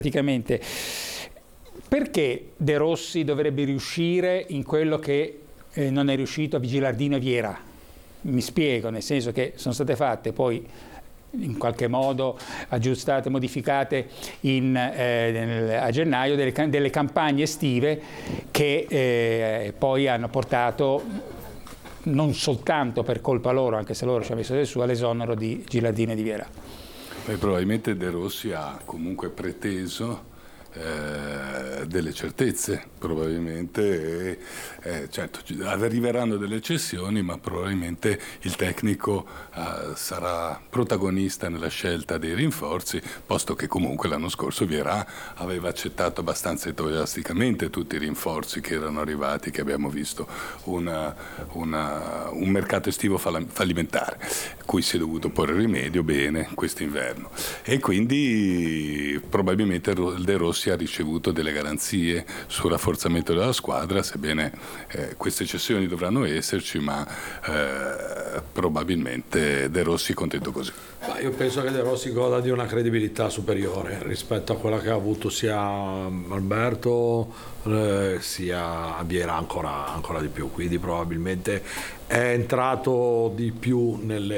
praticamente. Perché De Rossi dovrebbe riuscire in quello che non è riuscito a Gilardino e Viera? Mi spiego, nel senso che sono state fatte poi in qualche modo aggiustate, modificate a gennaio delle campagne estive che poi hanno portato, non soltanto per colpa loro, anche se loro ci hanno messo del suo, all'esonero di Gilardino e di Viera. Probabilmente De Rossi ha comunque preteso delle certezze, probabilmente, certo arriveranno delle eccezioni, ma probabilmente il tecnico sarà protagonista nella scelta dei rinforzi, posto che comunque l'anno scorso Vierà aveva accettato abbastanza entusiasticamente tutti i rinforzi che erano arrivati, che abbiamo visto un mercato estivo fallimentare, cui si è dovuto porre rimedio bene quest'inverno, e quindi probabilmente De Rossi ha ricevuto delle garanzie sul rafforzamento della squadra, sebbene queste cessioni dovranno esserci, ma probabilmente De Rossi è contento così. Ma io penso che De Rossi goda di una credibilità superiore rispetto a quella che ha avuto sia Alberto sia Viera, ancora di più, quindi probabilmente è entrato di più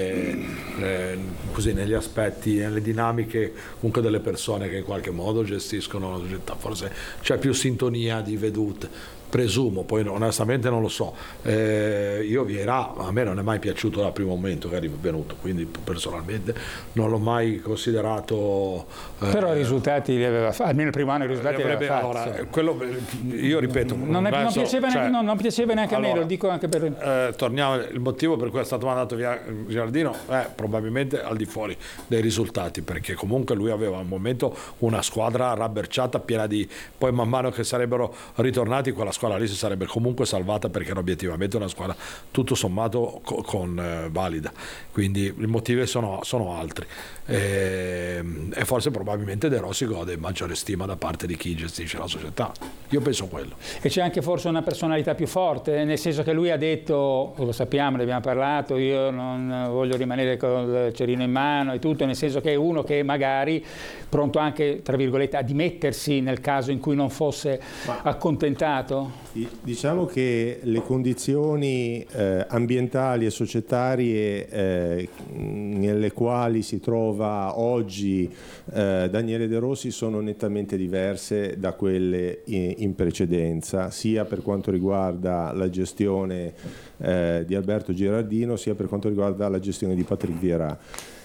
negli aspetti, nelle dinamiche comunque delle persone che in qualche modo gestiscono la società, forse c'è più sintonia di vedute. Presumo, poi onestamente non lo so. Io Vieira a me non è mai piaciuto dal primo momento che è venuto, quindi personalmente non l'ho mai considerato. Però i risultati li aveva fatti, almeno il primo anno i risultati li aveva fatti. Allora, quello, io ripeto, non piaceva neanche a me, lo dico anche per. Torniamo, il motivo per cui è stato mandato via Giardino è probabilmente al di fuori dei risultati, perché comunque lui aveva al momento una squadra rabberciata piena di, poi man mano che sarebbero ritornati quella squadra lì si sarebbe comunque salvata, perché era obiettivamente una squadra tutto sommato valida, quindi i motivi sono altri, e forse probabilmente De Rossi gode maggiore stima da parte di chi gestisce la società, io penso quello. E c'è anche forse una personalità più forte, nel senso che lui ha detto, lo sappiamo, ne abbiamo parlato, io non voglio rimanere col cerino in mano e tutto, nel senso che è uno che magari pronto anche, tra virgolette, a dimettersi nel caso in cui non fosse accontentato. Diciamo che le condizioni ambientali e societarie nelle quali si trova oggi Daniele De Rossi sono nettamente diverse da quelle in precedenza, sia per quanto riguarda la gestione di Alberto Girardino, sia per quanto riguarda la gestione di Patrick Vieira.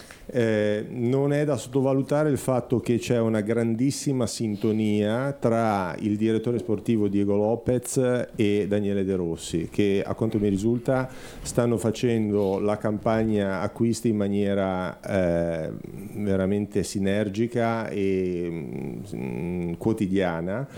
Non è da sottovalutare il fatto che c'è una grandissima sintonia tra il direttore sportivo Diego Lopez e Daniele De Rossi, che a quanto mi risulta stanno facendo la campagna acquisti in maniera veramente sinergica e quotidiana,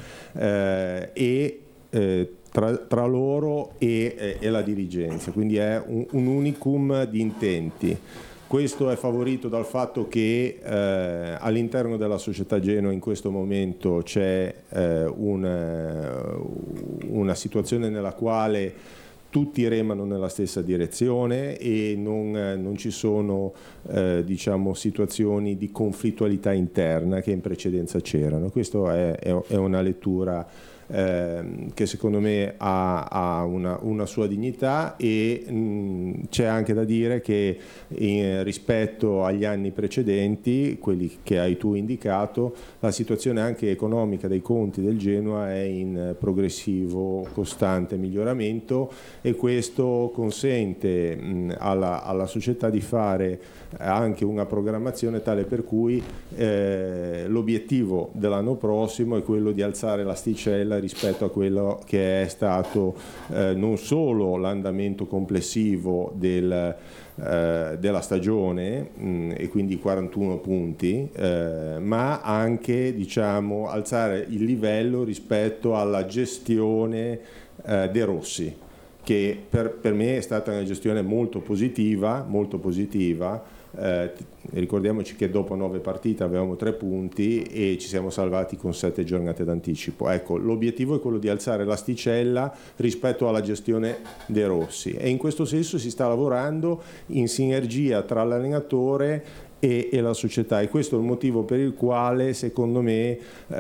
e tra loro e la dirigenza, quindi è un unicum di intenti. Questo è favorito dal fatto che all'interno della società Genoa in questo momento c'è una situazione nella quale tutti remano nella stessa direzione e non ci sono diciamo situazioni di conflittualità interna che in precedenza c'erano. Questa è una lettura che secondo me ha una sua dignità, e c'è anche da dire che rispetto agli anni precedenti, quelli che hai tu indicato, la situazione anche economica dei conti del Genoa è in progressivo costante miglioramento, e questo consente alla società di fare anche una programmazione tale per cui l'obiettivo dell'anno prossimo è quello di alzare l'asticella rispetto a quello che è stato non solo l'andamento complessivo della stagione, e quindi 41 punti, ma anche diciamo alzare il livello rispetto alla gestione De Rossi, che per me è stata una gestione molto positiva. Ricordiamoci che dopo 9 partite avevamo 3 punti e ci siamo salvati con 7 giornate d'anticipo. Ecco, l'obiettivo è quello di alzare l'asticella rispetto alla gestione De Rossi, e in questo senso si sta lavorando in sinergia tra l'allenatore e la società, e questo è il motivo per il quale secondo me